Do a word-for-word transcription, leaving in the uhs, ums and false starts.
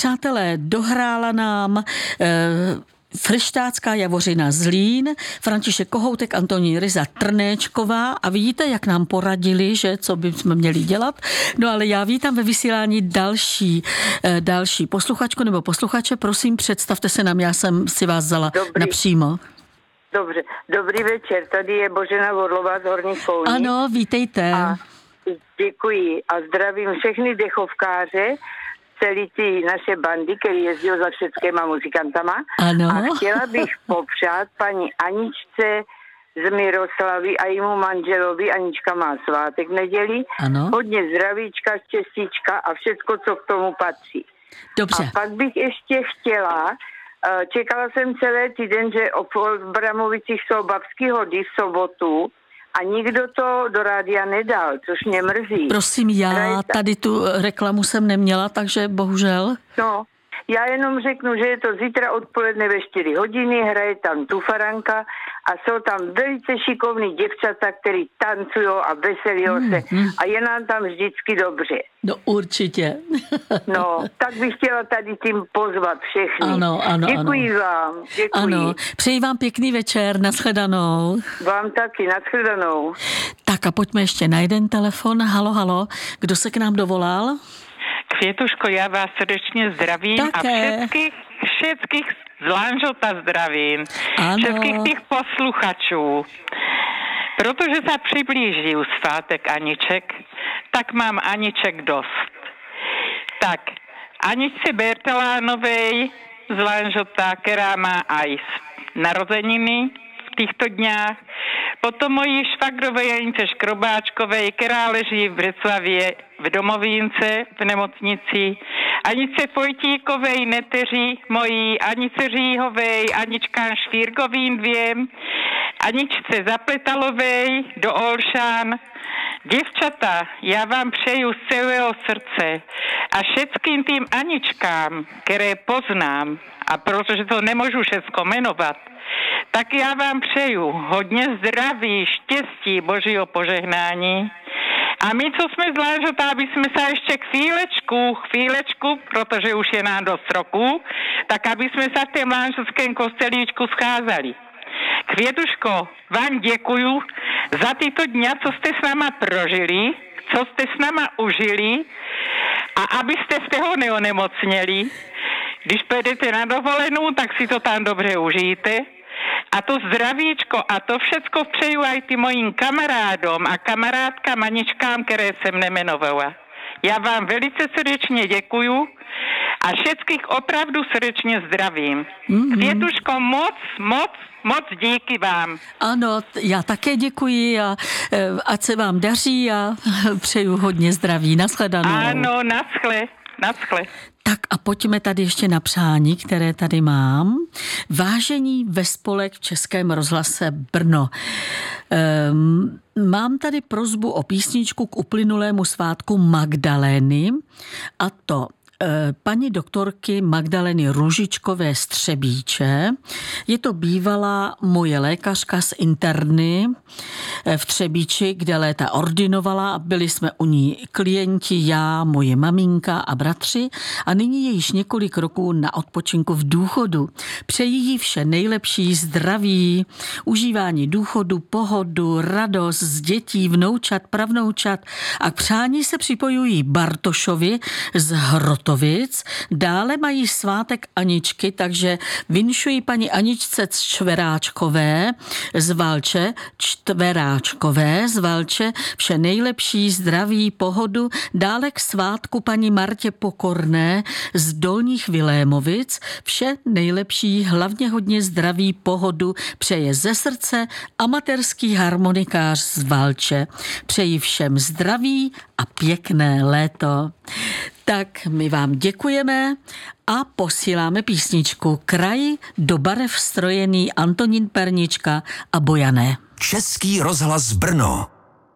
Přátelé, dohrála nám Frštácká Javořina Zlín, František Kohoutek, Antonín Ryza Trnéčková a vidíte, jak nám poradili, že co bychom měli dělat. No ale já vítám ve vysílání další, další posluchačku nebo posluchače. Prosím, představte se nám, já jsem si vás vzala Dobrý. napřímo. Dobře, dobrý večer, tady je Božena Vorlová z Horních Kouní. Ano, vítejte. A děkuji a zdravím všechny dechovkáře, celý ty naše bandy, který jezdí za všetkýma muzikantama. Ano. A chtěla bych popřát paní Aničce z Miroslavy a jejímu manželovi, Anička má svátek v neděli. Ano. Hodně zdravíčka, štěstíčka a všecko, co k tomu patří. Dobře. A pak bych ještě chtěla, čekala jsem celý týden, že o Bramovicích jsou babský hody v sobotu a nikdo to do rádia nedal, což mě mrzí. Prosím, já tady tu reklamu jsem neměla, takže bohužel. No, já jenom řeknu, že je to zítra odpoledne ve čtyři hodiny, hraje tam Tufaranka a jsou tam velice šikovní děvčata, který tancují a veselí hmm, se hmm. a je nám tam vždycky dobře. No určitě. No, tak bych chtěla tady tím pozvat všechny. Ano, ano, Děkuji ano. vám, děkuji. Ano, přeji vám pěkný večer, nashledanou. Vám taky, nashledanou. Tak a pojďme ještě na jeden telefon. Halo, halo, kdo se k nám dovolal? Květuško, já vás srdečně zdravím. Také. A všetkých, všetkých z Lanžota zdravím. Ano. Všetkých těch posluchačů. Protože se přiblíží svátek Aniček, tak mám Aniček dost. Tak, Aničce Bertalánovej z Lanžota, která má aj narozeniny v těchto dňách. Potom mojí švagrové Janice Škrobáčkové, která leží v Břeclavě v domovínce v nemocnici. Anice Pojtíkovej, neteří mojí, Anice Říhovej, Aničkám Švírgovým dvěm, Aničce Zapletalovej do Olšán. Děvčata, já vám přeju z celého srdce a všetkým tým Aničkám, které poznám, a protože to nemůžu všecko jmenovat, tak já vám přeju hodně zdraví, štěstí, božího požehnání. A my, co jsme zvlášť, aby jsme se ještě chvílečku, chvílečku, protože už je nám dost roku, tak aby jsme se v tém Lanžotském kostelíčku scházeli. Květuško, vám děkuju za tyto dny, co jste s náma prožili, co jste s náma užili a abyste z toho neonemocněli. Když půjdete na dovolenou, tak si to tam dobře užijte. A to zdravíčko a to všecko přeju aj ty mojím kamarádom a kamarádkám Aničkám, které jsem nemenovala. Já vám velice srdečně děkuju a všetkých opravdu srdečně zdravím. Mm-hmm. Květuško, moc, moc, moc díky vám. Ano, já také děkuji a ať se vám daří a přeju hodně zdraví. Nashledanou. Ano, naschle, naschle. Tak a pojďme tady ještě na přání, které tady mám. Vážení ve spolek v Českém rozhlase Brno. Um, mám tady prosbu o písničku k uplynulému svátku Magdalény a to paní doktorky Magdaleny Růžičkové Střebíče. Je to bývalá moje lékařka z interny v Třebíči, kde léta ordinovala. Byli jsme u ní klienti, já, moje maminka a bratři a nyní je již několik roků na odpočinku v důchodu. Přeji jí vše nejlepší, zdraví, užívání důchodu, pohodu, radost z dětí, vnoučat, pravnoučat a k přání se připojují Bartošovi z Hrotovic. Dále mají svátek Aničky, takže vinšují paní Aničce Čtveráčkové z Valče, Čtveráčkové z Valče, vše nejlepší, zdraví, pohodu. Dále k svátku paní Martě Pokorné z Dolních Vilémovic, vše nejlepší, hlavně hodně zdraví, pohodu, přeje ze srdce amatérský harmonikář z Valče. Přeji všem zdraví a pěkné léto. Tak my vám děkujeme a posíláme písničku Kraj do barev strojený Antonín Pernička a Bojané. Český rozhlas Brno.